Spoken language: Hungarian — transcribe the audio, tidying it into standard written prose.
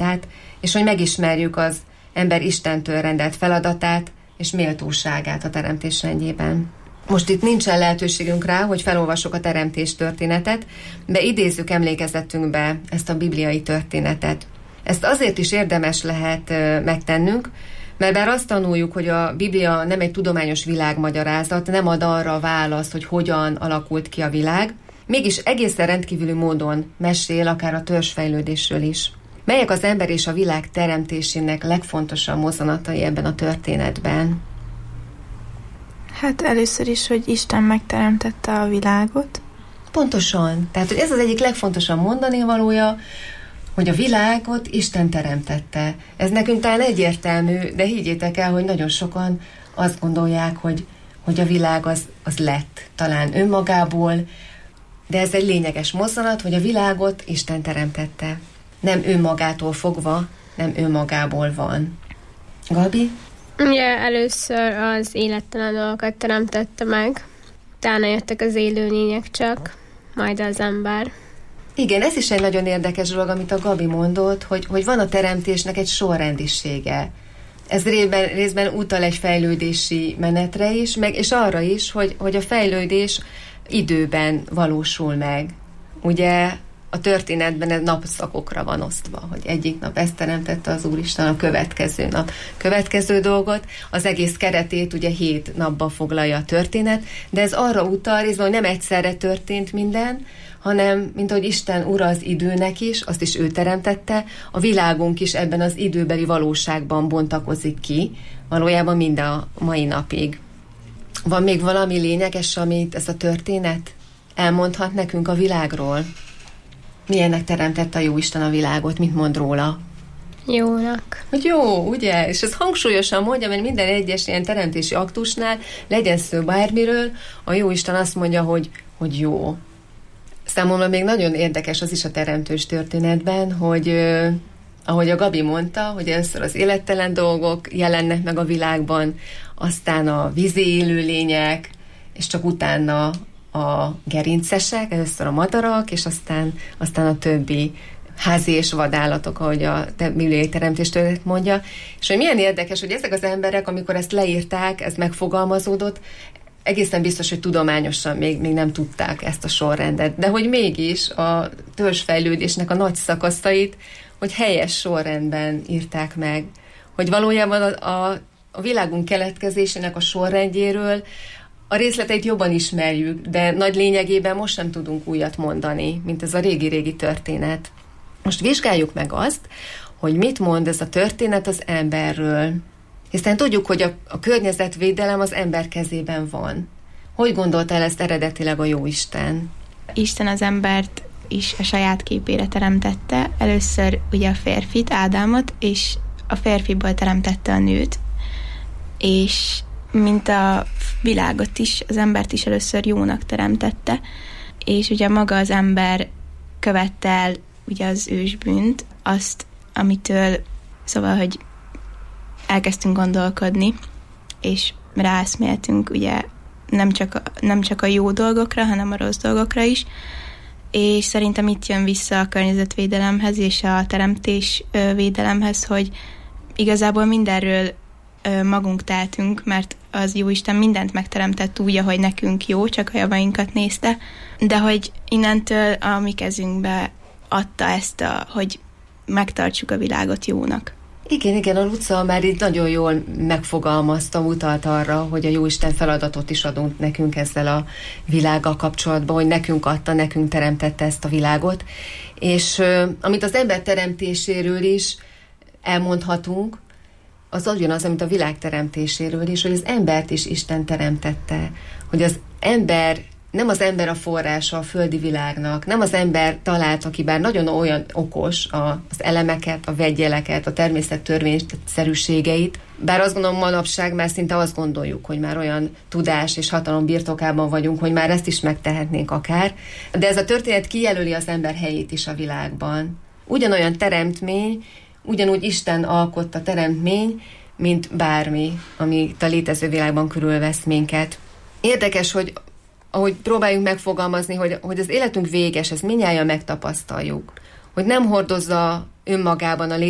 feladatát, és hogy megismerjük az ember Istentől rendelt feladatát és méltóságát a teremtés rendjében. Most itt nincsen lehetőségünk rá, hogy felolvassuk a teremtés történetet, de idézzük emlékezetünkbe ezt a bibliai történetet. Ezt azért is érdemes lehet megtennünk, mert bár azt tanuljuk, hogy a Biblia nem egy tudományos világmagyarázat, nem ad arra választ, hogy hogyan alakult ki a világ, mégis egészen rendkívüli módon mesél akár a törzsfejlődésről is. Melyek az ember és a világ teremtésének legfontosabb mozzanatai ebben a történetben? Hát először is, hogy Isten megteremtette a világot. Pontosan. Tehát, hogy ez az egyik legfontosabb mondani valója, hogy a világot Isten teremtette. Ez nekünk talán egyértelmű, de higgyétek el, hogy nagyon sokan azt gondolják, hogy a világ az lett talán önmagából, de ez egy lényeges mozzanat, hogy a világot Isten teremtette. Nem önmagától fogva, nem önmagából van. Gabi? Ugye először az élettelen dolgokat teremtette meg, utána jöttek az élőlények csak, majd az ember. Igen, ez is egy nagyon érdekes dolog, amit a Gabi mondott, hogy van a teremtésnek egy sorrendisége. Ez részben utal egy fejlődési menetre is, és arra is, hogy a fejlődés időben valósul meg. Ugye a történetben ez napszakokra van osztva, hogy egyik nap ezt teremtette az Úristen, a következő nap következő dolgot, az egész keretét ugye 7 napba foglalja a történet, de ez arra utal részben, hogy nem egyszerre történt minden, hanem, mint ahogy Isten ura az időnek is, azt is ő teremtette, a világunk is ebben az időbeli valóságban bontakozik ki, valójában mind a mai napig. Van még valami lényeges, amit ez a történet elmondhat nekünk a világról? Milyennek teremtette a Jóisten a világot? Mit mond róla? Jónak. Hogy jó, ugye? És ez hangsúlyosan mondja, mert minden egyes ilyen teremtési aktusnál, legyen szó bármiről, a Jóisten azt mondja, hogy jó. Számomra még nagyon érdekes az is a teremtős történetben, hogy ahogy a Gabi mondta, hogy először az élettelen dolgok jelennek meg a világban, aztán a vízi élőlények, és csak utána a gerincesek, először a madarak, és aztán a többi házi és vadállatok, ahogy a bibliai teremtéstörténet mondja. És hogy milyen érdekes, hogy ezek az emberek, amikor ezt leírták, ez megfogalmazódott, egészen biztos, hogy tudományosan még nem tudták ezt a sorrendet, de hogy mégis a törzsfejlődésnek a nagy szakaszait, hogy helyes sorrendben írták meg. Hogy valójában a világunk keletkezésének a sorrendjéről a részleteit jobban ismerjük, de nagy lényegében most sem tudunk újat mondani, mint ez a régi-régi történet. Most vizsgáljuk meg azt, hogy mit mond ez a történet az emberről. Hiszen tudjuk, hogy a környezetvédelem az ember kezében van. Hogy gondolta el ezt eredetileg a Jóisten? Isten az embert is a saját képére teremtette. Először ugye a férfit, Ádámot, és a férfiból teremtette a nőt. És mint a világot is, az embert is először jónak teremtette. És ugye maga az ember követte el ugye az ősbűnt, azt, amitől, szóval, hogy elkezdtünk gondolkodni, és ráeszméltünk ugye nem csak a jó dolgokra, hanem a rossz dolgokra is, és szerintem itt jön vissza a környezetvédelemhez és a teremtés védelemhez, hogy igazából mindenről magunk tehetünk, mert az Jóisten mindent megteremtett úgy, ahogy nekünk jó, csak a javainkat nézte, de hogy innentől a mi kezünkbe adta ezt, hogy megtartsuk a világot jónak. Igen, a Luca már itt nagyon jól megfogalmazta, utalt arra, hogy a Jóisten feladatot is adunk nekünk ezzel a világgal kapcsolatban, hogy nekünk adta, nekünk teremtette ezt a világot. És amit az ember teremtéséről is elmondhatunk, az ugyanaz, amit a világ teremtéséről is, hogy az embert is Isten teremtette. Hogy az ember, nem az ember a forrása a földi világnak, nem az ember találta ki, bár nagyon olyan okos az elemeket, a vegyjeleket, a természet törvényszerűségeit, bár azt gondolom manapság már szinte azt gondoljuk, hogy már olyan tudás és hatalom birtokában vagyunk, hogy már ezt is megtehetnénk akár, de ez a történet kijelöli az ember helyét is a világban. Ugyanolyan teremtmény, ugyanúgy Isten alkotta teremtmény, mint bármi, ami a létező világban körülvesz minket. Érdekes, hogy ahogy próbáljunk megfogalmazni, hogy az életünk véges, ezt mindnyájan megtapasztaljuk, hogy nem hordozza önmagában a